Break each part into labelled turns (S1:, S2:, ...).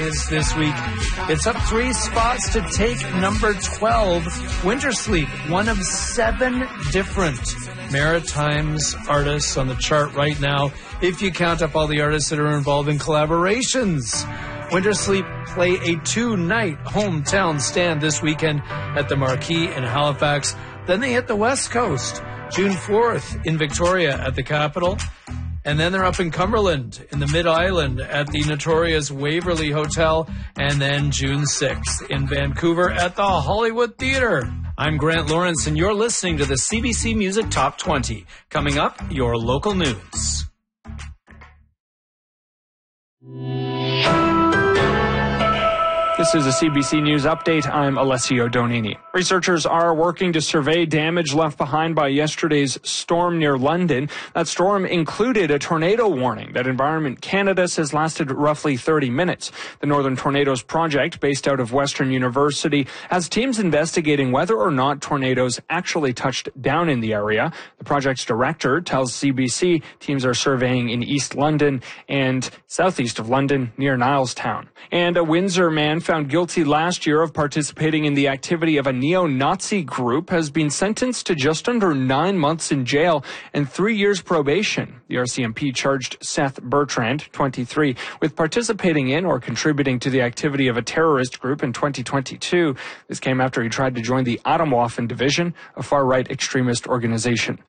S1: Skies this week. It's up 3 spots to take number 12, Winter Sleep, one of 7 different Maritimes artists on the chart right now, if you count up all the artists that are involved in collaborations. Winter Sleep play a 2-night hometown stand this weekend at the Marquee in Halifax. Then they hit the West Coast, June 4th in Victoria at the Capitol. And then they're up in Cumberland in the Mid-Island at the notorious Waverly Hotel. And then June 6th in Vancouver at the Hollywood Theatre. I'm Grant Lawrence, and you're listening to the CBC Music Top 20. Coming up, your local news.
S2: This is a CBC News update. I'm Alessio Donini. Researchers are working to survey damage left behind by yesterday's storm near London. That storm included a tornado warning that Environment Canada says lasted roughly 30 minutes. The Northern Tornadoes Project, based out of Western University, has teams investigating whether or not tornadoes actually touched down in the area. The project's director tells CBC teams are surveying in East London and southeast of London near Nilestown. And a Windsor man found guilty last year of participating in the activity of a neo-Nazi group has been sentenced to just under 9 months in jail and 3 years probation. The RCMP charged Seth Bertrand, 23, with participating in or contributing to the activity of a terrorist group in 2022. This came after he tried to join the Atomwaffen Division, a far-right extremist organization.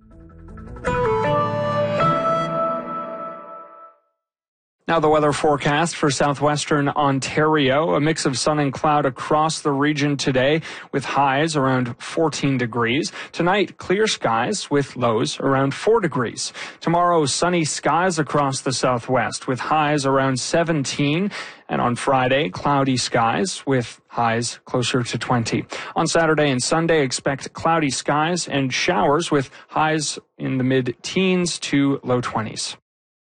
S2: Now the weather forecast for southwestern Ontario. A mix of sun and cloud across the region today with highs around 14 degrees. Tonight, clear skies with lows around 4 degrees. Tomorrow, sunny skies across the southwest with highs around 17. And on Friday, cloudy skies with highs closer to 20. On Saturday and Sunday, expect cloudy skies and showers with highs in the mid-teens to low 20s.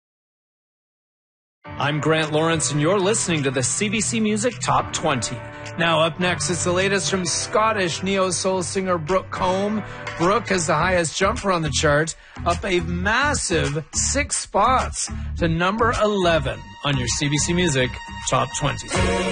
S1: I'm Grant Lawrence, and you're listening to the CBC Music Top 20. Now up next, it's the latest from Scottish neo-soul singer Brooke Combe. Brooke is the highest jumper on the chart, up a massive 6 spots to number 11 on your CBC Music Top 20.